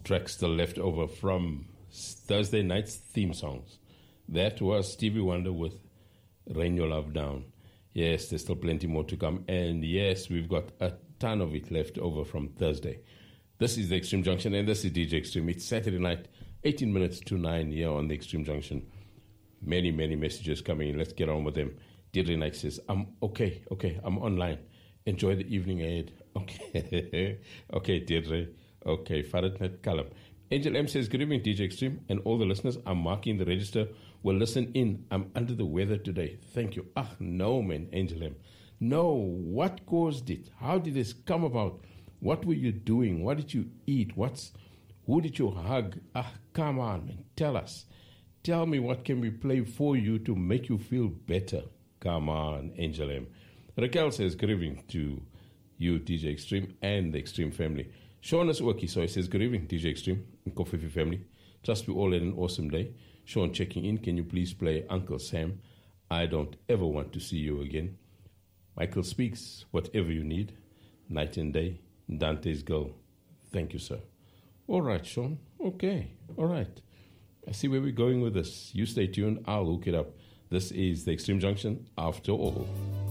track still left over from Thursday night's theme songs. That was Stevie Wonder with Rain Your Love Down. Yes, there's still plenty more to come. And yes, we've got a ton of it left over from Thursday. This is the Extreme Junction, and this is DJ Extreme. It's Saturday night, 18 minutes to 9 here on the Extreme Junction. Many, many messages coming in. Let's get on with them. Deirdre Knight says, I'm okay, I'm online. Enjoy the evening ahead. Okay, okay, Deirdre. Okay, Faradnet Kalam. Angel M says, good evening, DJ Extreme, and all the listeners. I'm marking the register. Will listen in. I'm under the weather today. Thank you. No, man, Angel M. No, what caused it? How did this come about? What were you doing? What did you eat? Who did you hug? Come on, man. Tell us. Tell me what can we play for you to make you feel better. Come on, Angel M. Raquel says, good evening to you, DJ Extreme, and the Extreme family. Sean is working, so he says, good evening, DJ Extreme and Coffee family. Trust we all had an awesome day. Sean checking in. Can you please play Uncle Sam? I don't ever want to see you again. Michael speaks, whatever you need. Night and day. Dante's Girl. Thank you, sir. All right, Sean. Okay. All right. I see where we're going with this. You stay tuned. I'll hook it up. This is the Extreme Junction after all.